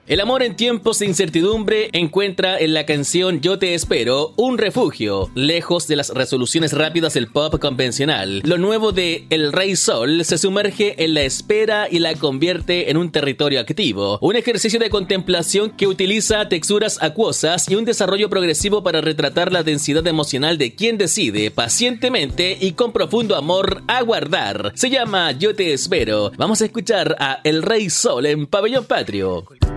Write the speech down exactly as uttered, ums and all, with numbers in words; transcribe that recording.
El amor en tiempos de incertidumbre encuentra en la canción Yo te espero un refugio, lejos de las resoluciones rápidas del pop convencional. Lo nuevo de El Rey Sol se sumerge en la espera y la convierte en un territorio activo, un ejercicio de contemplación que utiliza texturas acuosas y un desarrollo progresivo para retratar la densidad emocional de quien decide pacientemente y con profundo amor aguardar. Se llama Yo te espero. Vamos a escuchar a El Rey Sol en Pabellón Patrio.